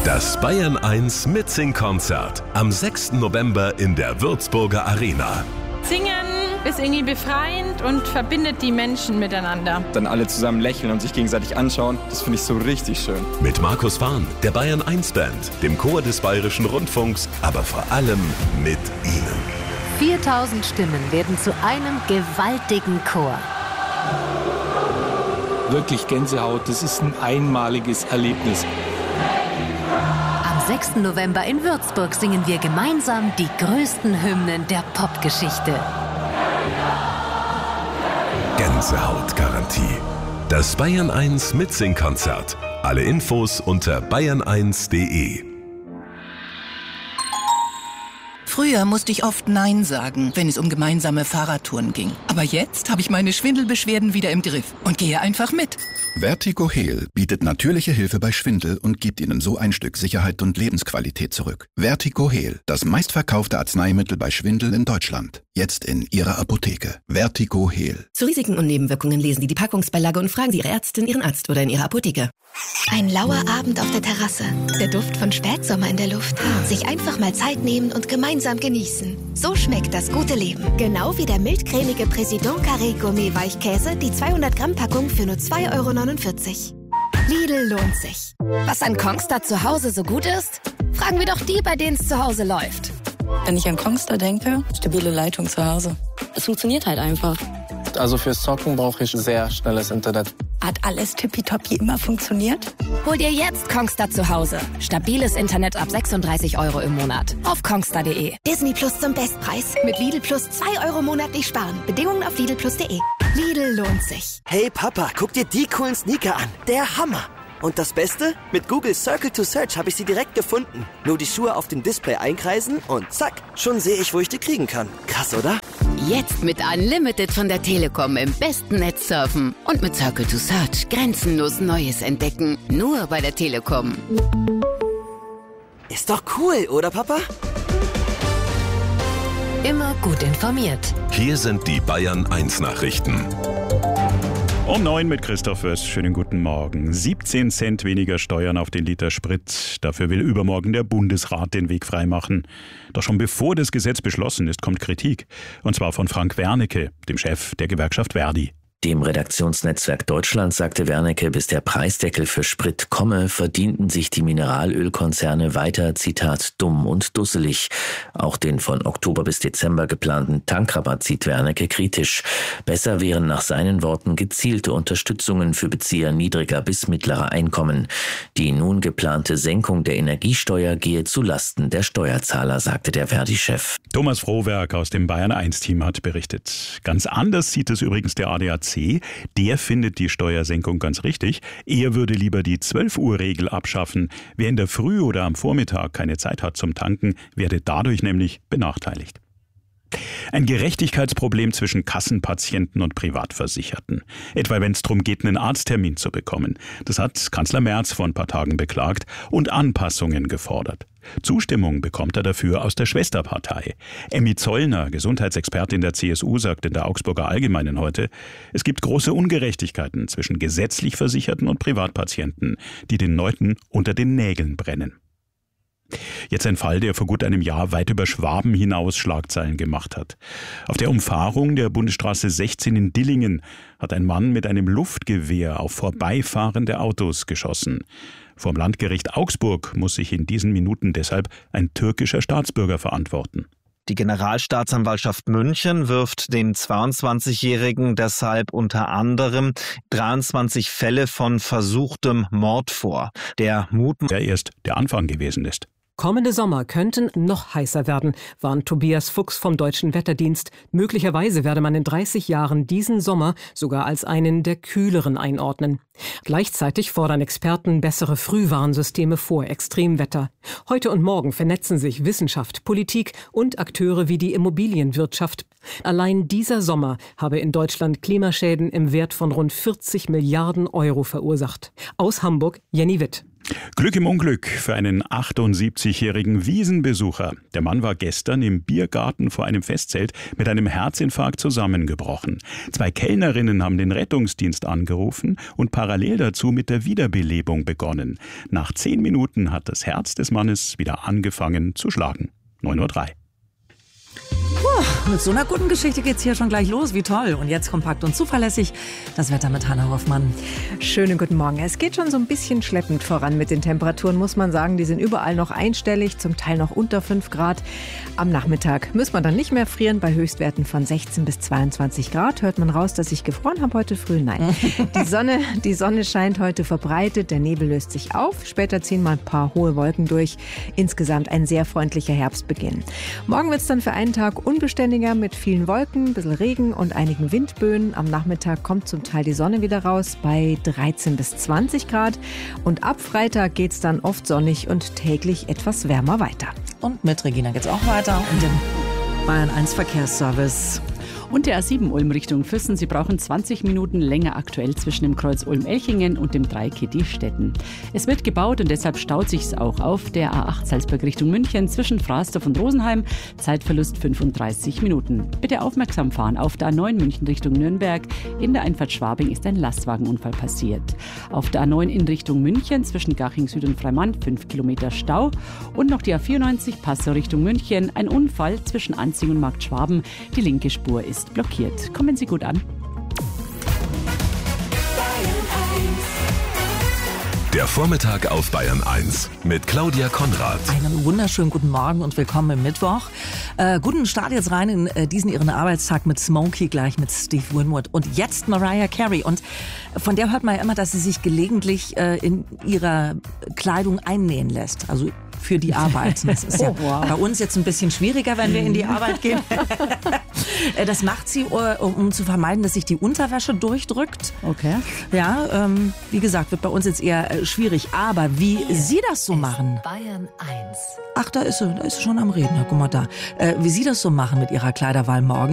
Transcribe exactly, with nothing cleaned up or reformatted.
Das Bayern eins Mitsing-Konzert am sechsten November in der Würzburger Arena. Singen ist irgendwie befreiend und verbindet die Menschen miteinander. Dann alle zusammen lächeln und sich gegenseitig anschauen, das finde ich so richtig schön. Mit Markus Fahn, der Bayern eins Band, dem Chor des Bayerischen Rundfunks, aber vor allem mit Ihnen. viertausend Stimmen werden zu einem gewaltigen Chor. Wirklich Gänsehaut, das ist ein einmaliges Erlebnis. Am sechsten November in Würzburg singen wir gemeinsam die größten Hymnen der Popgeschichte. Gänsehautgarantie. Das Bayern eins Mitsing-Konzert. Alle Infos unter bayern eins punkt de. Früher musste ich oft Nein sagen, wenn es um gemeinsame Fahrradtouren ging. Aber jetzt habe ich meine Schwindelbeschwerden wieder im Griff und gehe einfach mit. Vertigo Heal bietet natürliche Hilfe bei Schwindel und gibt Ihnen so ein Stück Sicherheit und Lebensqualität zurück. Vertigo Heal, das meistverkaufte Arzneimittel bei Schwindel in Deutschland. Jetzt in Ihrer Apotheke. Vertigo Heal. Zu Risiken und Nebenwirkungen lesen Sie die Packungsbeilage und fragen Sie Ihre Ärztin, Ihren Arzt oder in Ihrer Apotheke. Ein lauer Abend auf der Terrasse. Der Duft von Spätsommer in der Luft. Sich einfach mal Zeit nehmen und gemeinsam genießen. So schmeckt das gute Leben. Genau wie der mildcremige Président Carré Gourmet Weichkäse, die zweihundert Gramm Packung für nur zwei Euro neunundvierzig. Lidl lohnt sich. Was an Kongstar zu Hause so gut ist? Fragen wir doch die, bei denen es zu Hause läuft. Wenn ich an Kongstar denke, stabile Leitung zu Hause. Es funktioniert halt einfach. Also fürs Zocken brauche ich sehr schnelles Internet. Hat alles tippitoppi immer funktioniert? Hol dir jetzt Kongstar zu Hause. Stabiles Internet ab sechsunddreißig Euro im Monat. Auf kongstar punkt de. Disney Plus zum Bestpreis. Mit Lidl Plus zwei Euro monatlich sparen. Bedingungen auf lidl plus punkt de. Lidl lohnt sich. Hey Papa, guck dir die coolen Sneaker an. Der Hammer. Und das Beste? Mit Google Circle to Search habe ich sie direkt gefunden. Nur die Schuhe auf dem Display einkreisen und zack, schon sehe ich, wo ich die kriegen kann. Krass, oder? Jetzt mit Unlimited von der Telekom im besten Netz surfen. Und mit Circle to Search grenzenlos Neues entdecken. Nur bei der Telekom. Ist doch cool, oder Papa? Immer gut informiert. Hier sind die Bayern eins Nachrichten. Um neun mit Christoph Wöss. Schönen guten Morgen. siebzehn Cent weniger Steuern auf den Liter Sprit. Dafür will übermorgen der Bundesrat den Weg freimachen. Doch schon bevor das Gesetz beschlossen ist, kommt Kritik. Und zwar von Frank Wernicke, dem Chef der Gewerkschaft Verdi. Dem Redaktionsnetzwerk Deutschland sagte Wernicke, bis der Preisdeckel für Sprit komme, verdienten sich die Mineralölkonzerne weiter, Zitat, dumm und dusselig. Auch den von Oktober bis Dezember geplanten Tankrabatt sieht Wernicke kritisch. Besser wären nach seinen Worten gezielte Unterstützungen für Bezieher niedriger bis mittlerer Einkommen. Die nun geplante Senkung der Energiesteuer gehe zu Lasten der Steuerzahler, sagte der Verdi-Chef. Thomas Frohwerk aus dem Bayern eins Team hat berichtet. Ganz anders sieht es übrigens der A D A C. Der findet die Steuersenkung ganz richtig. Er würde lieber die zwölf-Uhr-Regel abschaffen. Wer in der Früh oder am Vormittag keine Zeit hat zum Tanken, werde dadurch nämlich benachteiligt. Ein Gerechtigkeitsproblem zwischen Kassenpatienten und Privatversicherten. Etwa wenn es darum geht, einen Arzttermin zu bekommen. Das hat Kanzler Merz vor ein paar Tagen beklagt und Anpassungen gefordert. Zustimmung bekommt er dafür aus der Schwesterpartei. Emmy Zollner, Gesundheitsexpertin der C S U, sagte in der Augsburger Allgemeinen heute, es gibt große Ungerechtigkeiten zwischen gesetzlich Versicherten und Privatpatienten, die den Leuten unter den Nägeln brennen. Jetzt ein Fall, der vor gut einem Jahr weit über Schwaben hinaus Schlagzeilen gemacht hat. Auf der Umfahrung der Bundesstraße sechzehn in Dillingen hat ein Mann mit einem Luftgewehr auf vorbeifahrende Autos geschossen. Vom Landgericht Augsburg muss sich in diesen Minuten deshalb ein türkischer Staatsbürger verantworten. Die Generalstaatsanwaltschaft München wirft dem zweiundzwanzigjährigen deshalb unter anderem dreiundzwanzig Fälle von versuchtem Mord vor. Der Mut, der erst der Anfang gewesen ist. Kommende Sommer könnten noch heißer werden, warnt Tobias Fuchs vom Deutschen Wetterdienst. Möglicherweise werde man in dreißig Jahren diesen Sommer sogar als einen der kühleren einordnen. Gleichzeitig fordern Experten bessere Frühwarnsysteme vor Extremwetter. Heute und morgen vernetzen sich Wissenschaft, Politik und Akteure wie die Immobilienwirtschaft. Allein dieser Sommer habe in Deutschland Klimaschäden im Wert von rund vierzig Milliarden Euro verursacht. Aus Hamburg, Jenny Witt. Glück im Unglück für einen achtundsiebzigjährigen Wiesenbesucher. Der Mann war gestern im Biergarten vor einem Festzelt mit einem Herzinfarkt zusammengebrochen. Zwei Kellnerinnen haben den Rettungsdienst angerufen und parallel dazu mit der Wiederbelebung begonnen. Nach zehn Minuten hat das Herz des Mannes wieder angefangen zu schlagen. neun Uhr drei. Puh, mit so einer guten Geschichte geht's hier schon gleich los. Wie toll. Und jetzt kompakt und zuverlässig das Wetter mit Hanna Hoffmann. Schönen guten Morgen. Es geht schon so ein bisschen schleppend voran mit den Temperaturen, muss man sagen. Die sind überall noch einstellig, zum Teil noch unter fünf Grad. Am Nachmittag muss man dann nicht mehr frieren. Bei Höchstwerten von sechzehn bis zweiundzwanzig Grad. Hört man raus, dass ich gefroren habe heute früh? Nein. Die Sonne, die Sonne scheint heute verbreitet. Der Nebel löst sich auf. Später ziehen mal ein paar hohe Wolken durch. Insgesamt ein sehr freundlicher Herbstbeginn. Morgen wird's dann für einen Tag unbeständiger mit vielen Wolken, ein bisschen Regen und einigen Windböen. Am Nachmittag kommt zum Teil die Sonne wieder raus bei dreizehn bis zwanzig Grad. Und ab Freitag geht's dann oft sonnig und täglich etwas wärmer weiter. Und mit Regina geht's auch weiter und dem Bayern eins Verkehrsservice. Und der A sieben Ulm Richtung Füssen. Sie brauchen zwanzig Minuten länger aktuell zwischen dem Kreuz Ulm-Elchingen und dem Dreieck Diestetten. Es wird gebaut und deshalb staut sich es auch auf der A acht Salzburg Richtung München zwischen Frasdorf und Rosenheim. Zeitverlust fünfunddreißig Minuten. Bitte aufmerksam fahren. Auf der A neun München Richtung Nürnberg. In der Einfahrt Schwabing ist ein Lastwagenunfall passiert. Auf der A neun in Richtung München zwischen Garching Süd und Freimann fünf Kilometer Stau. Und noch die A vierundneunzig Passau Richtung München. Ein Unfall zwischen Anzing und Markt Schwaben. Die linke Spur ist blockiert. Kommen Sie gut an. Der Vormittag auf Bayern eins mit Claudia Konrad. Einen wunderschönen guten Morgen und willkommen im Mittwoch. Äh, guten Start jetzt rein in äh, diesen ihren Arbeitstag mit Smokey, gleich mit Steve Winwood und jetzt Mariah Carey. Und von der hört man ja immer, dass sie sich gelegentlich äh, in ihrer Kleidung einnähen lässt. Also für die Arbeit. Das ist ja oh, wow. bei uns jetzt ein bisschen schwieriger, wenn wir in die Arbeit gehen. Das macht sie, um zu vermeiden, dass sich die Unterwäsche durchdrückt. Okay. Ja, ähm, wie gesagt, wird bei uns jetzt eher schwierig. Aber wie Hier Sie das so machen. Bayern eins. Ach, da ist sie, da ist sie schon am Reden. Ja, guck mal da. Äh, wie Sie das so machen mit Ihrer Kleiderwahl morgen.